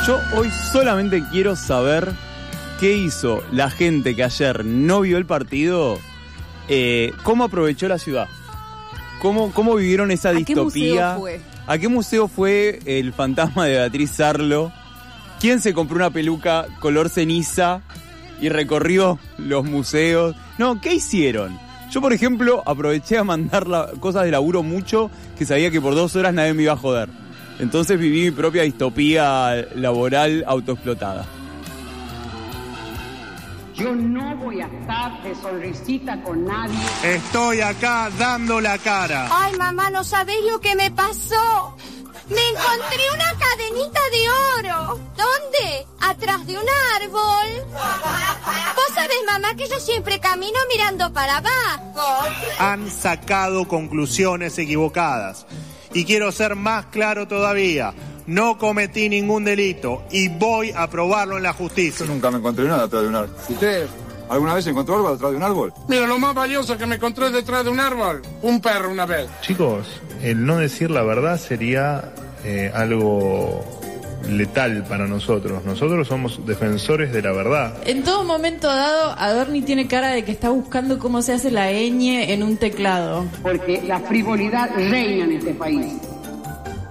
Yo hoy solamente quiero saber qué hizo la gente que ayer no vio el partido, cómo aprovechó la ciudad, cómo vivieron esa distopía. ¿A qué museo fue? ¿A qué museo fue el fantasma de Beatriz Sarlo? ¿Quién se compró una peluca color ceniza y recorrió los museos? No, ¿qué hicieron? Yo, por ejemplo, aproveché a mandar cosas de laburo mucho, que sabía que por 2 horas nadie me iba a joder. Entonces viví mi propia distopía laboral autoexplotada. Yo no voy a estar de sonrisita con nadie. Estoy acá dando la cara. Ay, mamá, no sabés lo que me pasó. Me encontré una cadenita de oro. ¿Dónde? Atrás de un árbol. Vos sabés, mamá, que yo siempre camino mirando para abajo. Han sacado conclusiones equivocadas. Y quiero ser más claro todavía. No cometí ningún delito y voy a probarlo en la justicia. Yo nunca me encontré nada atrás de un árbol. ¿Usted alguna vez encontró algo detrás de un árbol? Mira, lo más valioso que me encontré detrás de un árbol, un perro una vez. Chicos, el no decir la verdad sería algo letal para nosotros. Nosotros somos defensores de la verdad. En todo momento dado, Adorni tiene cara de que está buscando cómo se hace la ñ en un teclado. Porque la frivolidad reina en este país.